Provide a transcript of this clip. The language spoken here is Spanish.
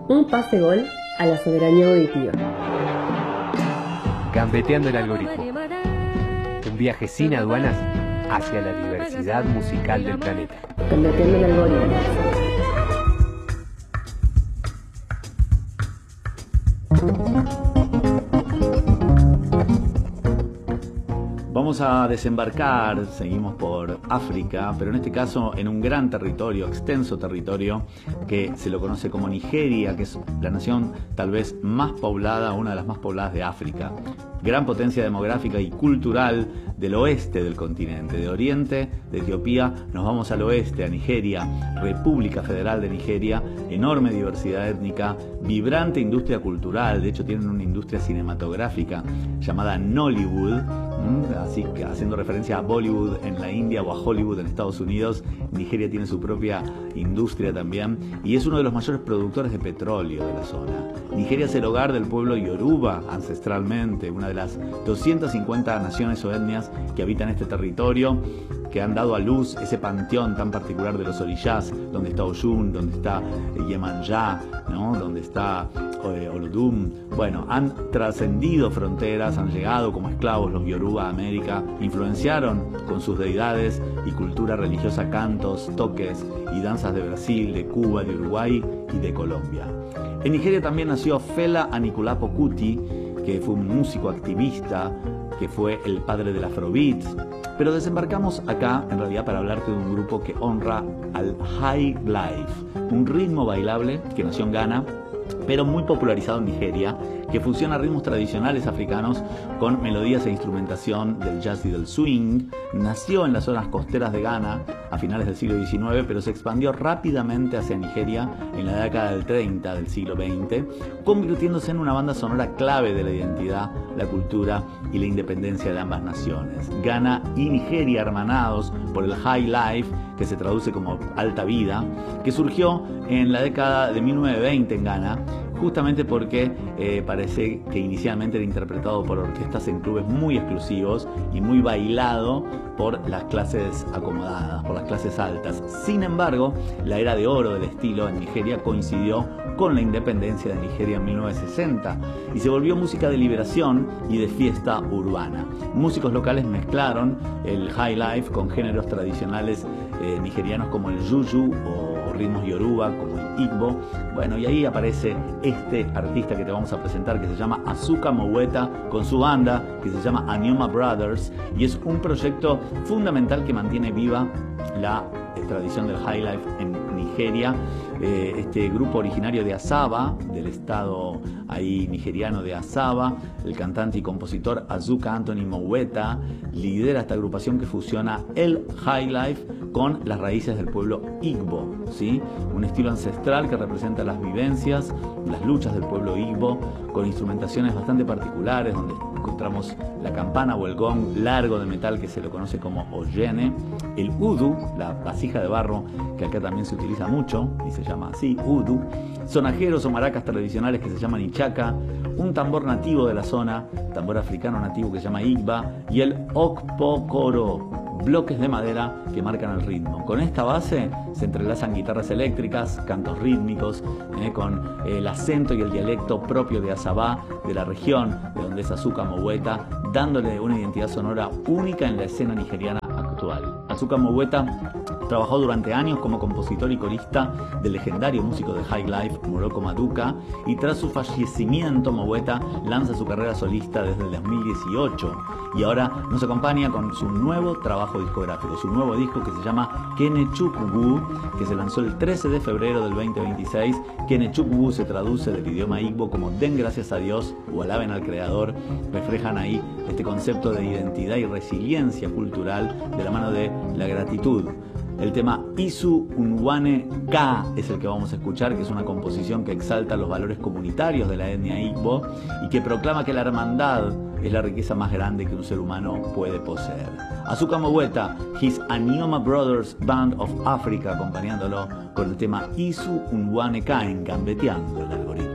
Un pase gol a la soberanía auditiva. Gambeteando el algoritmo. Un viaje sin aduanas hacia la diversidad musical del planeta. Gambeteando el algoritmo. Vamos a desembarcar, seguimos por África, pero en este caso en un gran territorio, extenso territorio, que se lo conoce como Nigeria, que es la nación tal vez más poblada, una de las más pobladas de África. Gran potencia demográfica y cultural del oeste del continente. De oriente, de Etiopía, nos vamos al oeste, a Nigeria, República Federal de Nigeria, enorme diversidad étnica, vibrante industria cultural, de hecho tienen una industria cinematográfica llamada Nollywood, así que haciendo referencia a Bollywood en la India o a Hollywood en Estados Unidos. Nigeria tiene su propia industria también y es uno de los mayores productores de petróleo de la zona. Nigeria es el hogar del pueblo Yoruba ancestralmente, una de las 250 naciones o etnias que habitan este territorio, que han dado a luz ese panteón tan particular de los orishas, donde está Oshun, donde está Yemanjá, ¿no? Donde está Olodum. Bueno, han trascendido fronteras, han llegado como esclavos los Yoruba a América, influenciaron con sus deidades y cultura religiosa cantos, toques y danzas de Brasil, de Cuba, de Uruguay y de Colombia. En Nigeria también nació Fela Anikulapo Kuti, que fue un músico activista, que fue el padre del Afrobeat. Pero desembarcamos acá en realidad para hablarte de un grupo que honra al High Life, un ritmo bailable que nació en Ghana, pero muy popularizado en Nigeria, que fusiona ritmos tradicionales africanos con melodías e instrumentación del jazz y del swing. Nació en las zonas costeras de Ghana a finales del siglo XIX, pero se expandió rápidamente hacia Nigeria en la década del 30 del siglo XX, convirtiéndose en una banda sonora clave de la identidad, la cultura y la independencia de ambas naciones. Ghana y Nigeria hermanados por el High Life, que se traduce como alta vida, que surgió en la década de 1920 en Ghana, justamente porque parece que inicialmente era interpretado por orquestas en clubes muy exclusivos y muy bailado por las clases acomodadas, por las clases altas. Sin embargo, la era de oro del estilo en Nigeria coincidió con la independencia de Nigeria en 1960 y se volvió música de liberación y de fiesta urbana. Músicos locales mezclaron el high life con géneros tradicionales nigerianos como el juju o ritmos yoruba como el igbo. Bueno, y ahí aparece este artista que te vamos a presentar, que se llama Azuka Moweta, con su banda que se llama Anioma Brothers, y es un proyecto fundamental que mantiene viva la tradición del high life en Nigeria. Este grupo originario de Asaba, del estado ahí nigeriano de Asaba, el cantante y compositor Azuka Anthony Moweta lidera esta agrupación que fusiona el high life con las raíces del pueblo Igbo, ¿sí? Un estilo ancestral que representa las vivencias, las luchas del pueblo Igbo, con instrumentaciones bastante particulares, donde encontramos la campana o el gong largo de metal que se lo conoce como oyene, el udu, la vasija de barro que acá también se utiliza mucho y se llama así, udu, sonajeros o maracas tradicionales que se llaman ichaka, un tambor nativo de la zona, tambor africano nativo que se llama igba, y el okpokoro, bloques de madera que marcan el ritmo. Con esta base se entrelazan guitarras eléctricas, cantos rítmicos, con el acento y el dialecto propio de Asaba, de la región de donde es Azuka Moweta, dándole una identidad sonora única en la escena nigeriana actual. Azuka Moweta trabajó durante años como compositor y corista del legendario músico de High Life, Morocco Maduka, y tras su fallecimiento, Moweta lanza su carrera solista desde el 2018 y ahora nos acompaña con su nuevo trabajo discográfico, su nuevo disco que se llama Kenechukwu, que se lanzó el 13 de febrero del 2026. Kenechukwu se traduce del idioma igbo como den gracias a Dios o alaben al Creador. Reflejan ahí este concepto de identidad y resiliencia cultural de la mano de la gratitud. El tema Isu Unwane Ka es el que vamos a escuchar, que es una composición que exalta los valores comunitarios de la etnia Igbo y que proclama que la hermandad es la riqueza más grande que un ser humano puede poseer. Azuka Moweta, His Anioma Brothers Band of Africa, acompañándolo con el tema Isu Unwane Ka en Gambeteando el Algoritmo.